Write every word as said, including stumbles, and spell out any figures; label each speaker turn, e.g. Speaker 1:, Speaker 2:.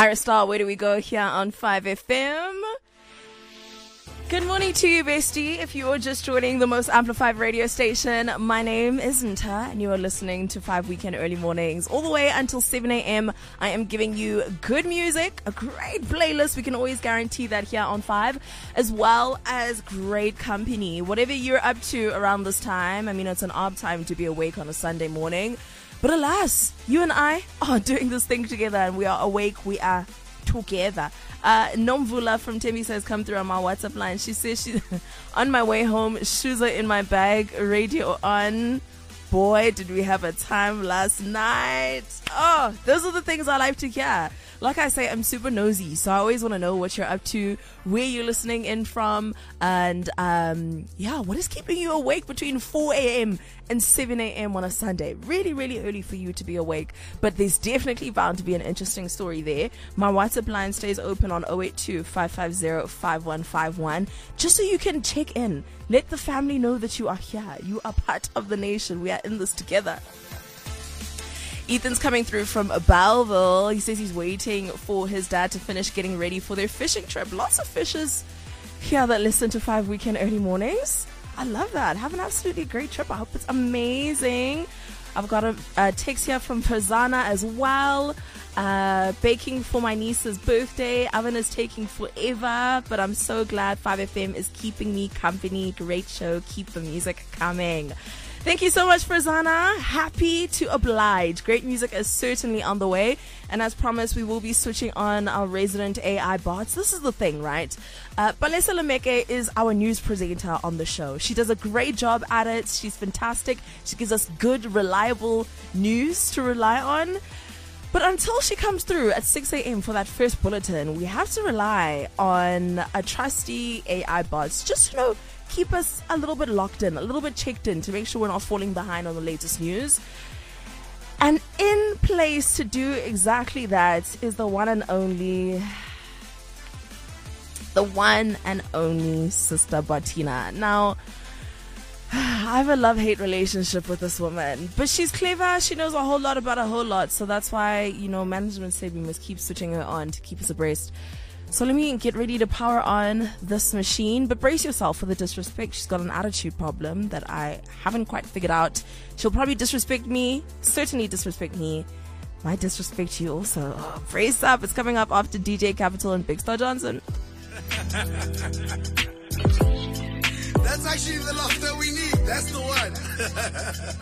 Speaker 1: Iris Star, where do we go here on five F M? Good morning to you, bestie. If you are just joining the most amplified radio station, my name is Nta, and you are listening to five Weekend Early Mornings. All the way until seven a.m., I am giving you good music, a great playlist. We can always guarantee that here on five, as well as great company. Whatever you're up to around this time, I mean, it's an odd time to be awake on a Sunday morning. But alas, you and I are doing this thing together, and we are awake. We are together. Uh, Nomvula from Temi says, come through on my WhatsApp line. She says she's on my way home, shoes are in my bag, radio on. Boy, did we have a time last night. Oh, those are the things I like to hear. Like I say, I'm super nosy, so I always want to know what you're up to, where you're listening in from, and um, yeah, what is keeping you awake between four a.m. and seven a.m. on a Sunday? Really, really early for you to be awake, but there's definitely bound to be an interesting story there. My WhatsApp line stays open on zero eight two, five five zero, five one five one, just so you can check in. Let the family know that you are here. You are part of the nation. We are in this together. Ethan's coming through from Belleville. He says he's waiting for his dad to finish getting ready for their fishing trip. Lots of fishers here that listen to five Weekend Early Mornings. I love that. Have an absolutely great trip. I hope it's amazing. I've got a, a text here from Perzana as well. Uh, baking for my niece's birthday. Oven is taking forever, but I'm so glad five F M is keeping me company. Great show. Keep the music coming. Thank you so much, Farzana. Happy to oblige. Great music is certainly on the way. And as promised, we will be switching on our resident A I bots. This is the thing, right? Uh, Palesa Lemeke is our news presenter on the show. She does a great job at it. She's fantastic. She gives us good, reliable news to rely on. But until she comes through at six a.m. for that first bulletin, we have to rely on a trusty A I bots just to know, keep us a little bit locked in, a little bit checked in to make sure we're not falling behind on the latest news. And in place to do exactly that is the one and only, the one and only Sister Bartina. Now, I have a love-hate relationship with this woman, but she's clever. She knows a whole lot about a whole lot. So that's why, you know, management said we must keep switching her on to keep us abreast. So let me get ready to power on this machine, but brace yourself for the disrespect. She's got an attitude problem that I haven't quite figured out. She'll probably disrespect me, certainly disrespect me. Might disrespect you also. Oh, brace up. It's coming up after D J Capital and Big Star Johnson.
Speaker 2: That's actually the love that we need. That's the one.